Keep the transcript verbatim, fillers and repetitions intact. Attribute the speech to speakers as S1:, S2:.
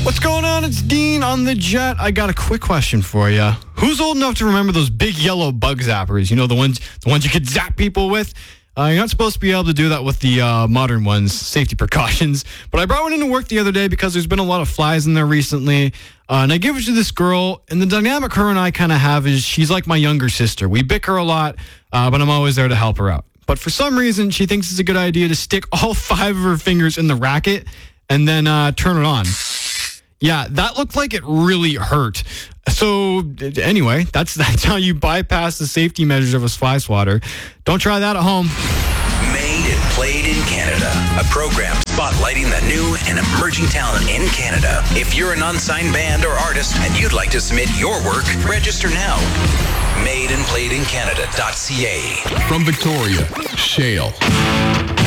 S1: What's going on? It's Dean on the Jet. I got a quick question for you. Who's old enough to remember those big yellow bug zappers? You know, the ones the ones you could zap people with? Uh, you're not supposed to be able to do that with the uh, modern ones, safety precautions. But I brought one into work the other day because there's been a lot of flies in there recently. Uh, and I gave it to this girl, and the dynamic her and I kind of have is she's like my younger sister. We bicker a lot, uh, but I'm always there to help her out. But for some reason, she thinks it's a good idea to stick all five of her fingers in the racket and then uh, turn it on. Yeah, that looked like it really hurt. So anyway, that's that's how you bypass the safety measures of a fly swatter. Don't try that at home.
S2: Made and Played in Canada, a program spotlighting the new and emerging talent in Canada. If you're an unsigned band or artist and you'd like to submit your work, register now. made and played in canada dot c a.
S3: From Victoria, Shale.